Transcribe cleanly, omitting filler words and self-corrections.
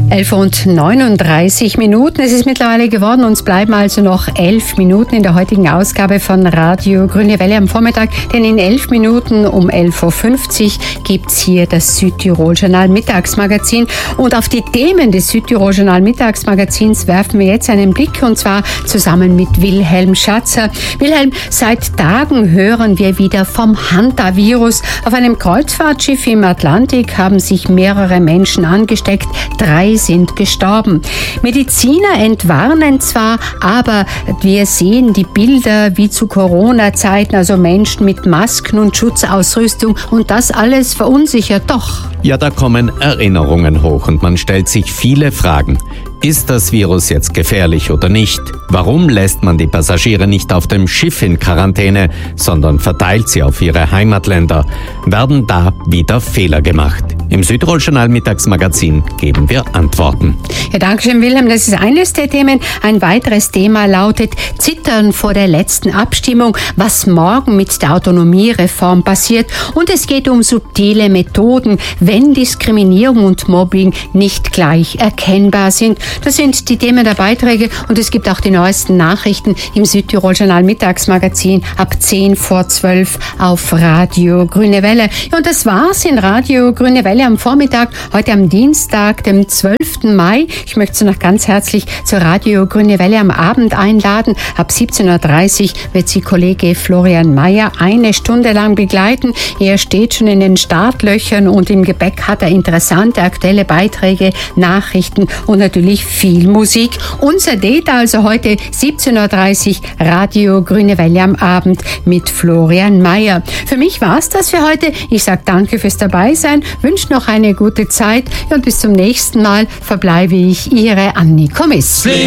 11:39. Es ist mittlerweile geworden. Uns bleiben also noch 11 Minuten in der heutigen Ausgabe von Radio Grüne Welle am Vormittag. Denn in 11 Minuten um 11:50 Uhr gibt es hier das Südtirol-Journal Mittagsmagazin. Und auf die Themen des Südtirol-Journal Mittagsmagazins werfen wir jetzt einen Blick, und zwar zusammen mit Wilhelm Schatzer. Wilhelm, seit Tagen hören wir wieder vom Hantavirus. Auf einem Kreuzfahrtschiff im Atlantik haben sich mehrere Menschen angesteckt. 3 sind gestorben. Mediziner entwarnen zwar, aber wir sehen die Bilder wie zu Corona-Zeiten, also Menschen mit Masken und Schutzausrüstung, und das alles verunsichert doch. Ja, da kommen Erinnerungen hoch und man stellt sich viele Fragen. Ist das Virus jetzt gefährlich oder nicht? Warum lässt man die Passagiere nicht auf dem Schiff in Quarantäne, sondern verteilt sie auf ihre Heimatländer? Werden da wieder Fehler gemacht? Im Südtirol-Journal Mittagsmagazin geben wir Antworten. Ja, danke schön, Wilhelm. Das ist eines der Themen. Ein weiteres Thema lautet Zittern vor der letzten Abstimmung, was morgen mit der Autonomiereform passiert. Und es geht um subtile Methoden, wenn Diskriminierung und Mobbing nicht gleich erkennbar sind. Das sind die Themen der Beiträge, und es gibt auch die neuesten Nachrichten im Südtirol-Journal Mittagsmagazin ab 10:10 auf Radio Grüne Welle. Ja, und das war's in Radio Grüne Welle am Vormittag, heute am Dienstag, dem 12. Mai. Ich möchte Sie noch ganz herzlich zur Radio Grüne Welle am Abend einladen. Ab 17:30 wird Sie Kollege Florian Mayer 1 Stunde lang begleiten. Er steht schon in den Startlöchern und im Gepäck hat er interessante aktuelle Beiträge, Nachrichten und natürlich viel Musik. Unser Date also heute 17:30 Radio Grüne Welle am Abend mit Florian Mayer. Für mich war's das für heute. Ich sage danke fürs Dabeisein, wünsche noch eine gute Zeit und bis zum nächsten Mal verbleibe ich Ihre Anni Komiss.